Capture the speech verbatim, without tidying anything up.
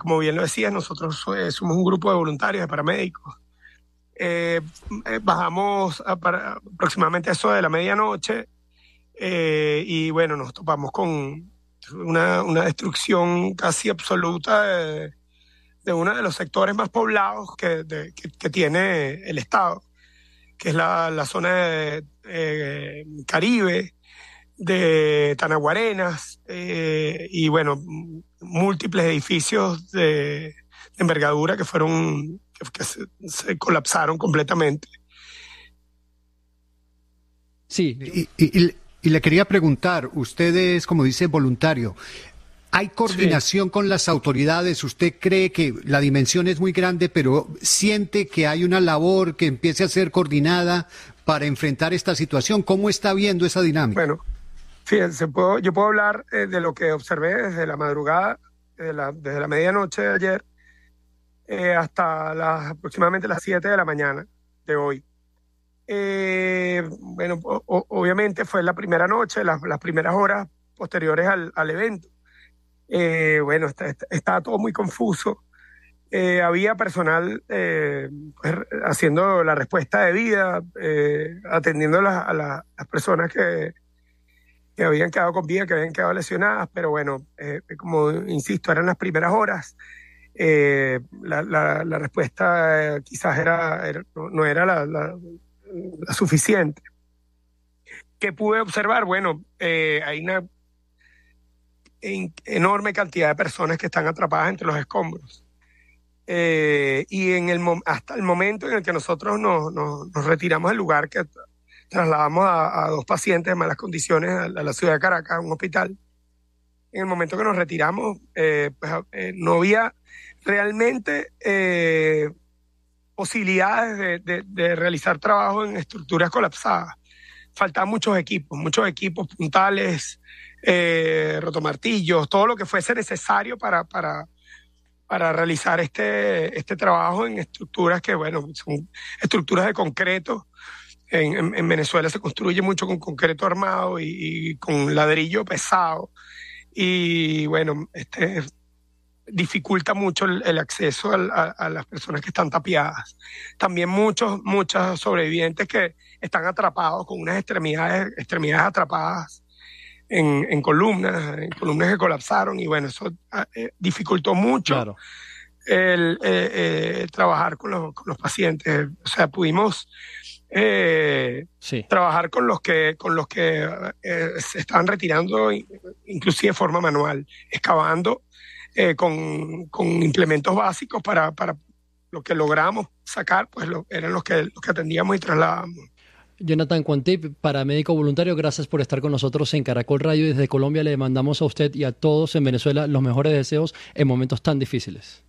como bien lo decías, nosotros eh, somos un grupo de voluntarios, de paramédicos. Eh, eh, bajamos a para, aproximadamente eso de la medianoche eh, y bueno, nos topamos con una, una destrucción casi absoluta de, de uno de los sectores más poblados que, de, que, que tiene el estado, que es la, la zona de, eh, Caribe, de Tanaguarenas, eh, y bueno, múltiples edificios de, de envergadura que fueron, que, que se, se colapsaron completamente. Sí. Y, y, y le quería preguntar, usted es, como dice, voluntario. ¿Hay coordinación sí. con las autoridades? ¿Usted cree que la dimensión es muy grande, pero siente que hay una labor que empiece a ser coordinada para enfrentar esta situación? ¿Cómo está viendo esa dinámica? Bueno, fíjense, puedo, yo puedo hablar eh, de lo que observé desde la madrugada, desde la, desde la medianoche de ayer eh, hasta las, aproximadamente las siete de la mañana de hoy. Eh, bueno, o, obviamente fue la primera noche, las, las primeras horas posteriores al, al evento. Eh, bueno, está, está, estaba todo muy confuso. Eh, había personal eh, pues, haciendo la respuesta debida, eh, atendiendo la, a la, las personas que, que habían quedado con vida, que habían quedado lesionadas, pero bueno, eh, como insisto, eran las primeras horas. Eh, la, la, la respuesta eh, quizás era, era, no, no era la, la, la suficiente. ¿Qué pude observar? Bueno, eh, hay una en, enorme cantidad de personas que están atrapadas entre los escombros. Eh, y en el hasta el momento en el que nosotros nos, nos, nos retiramos del lugar, que trasladamos a, a dos pacientes de malas condiciones a, a la ciudad de Caracas, a un hospital, en el momento que nos retiramos, eh, pues, eh, no había realmente eh, posibilidades de, de, de realizar trabajo en estructuras colapsadas. Faltaban muchos equipos, muchos equipos puntales, eh, rotomartillos, todo lo que fuese necesario para, para, para realizar este, este trabajo en estructuras que, bueno, son estructuras de concreto. En, en, en Venezuela se construye mucho con concreto armado y, y con ladrillo pesado. Y bueno, este dificulta mucho el, el acceso a, a, a las personas que están tapiadas. También muchos, muchos sobrevivientes que están atrapados con unas extremidades, extremidades atrapadas en, en columnas, en columnas que colapsaron, y bueno, eso eh, dificultó mucho claro. el eh, eh, trabajar con los, con los pacientes. O sea, pudimos eh, sí. trabajar con los que, con los que eh, se estaban retirando, inclusive de forma manual, excavando eh, con, con implementos básicos para, para lo que logramos sacar, pues lo, eran los que, los que atendíamos y trasladábamos. Jonathan Cuantip, paramédico voluntario, gracias por estar con nosotros en Caracol Radio. Desde Colombia le mandamos a usted y a todos en Venezuela los mejores deseos en momentos tan difíciles.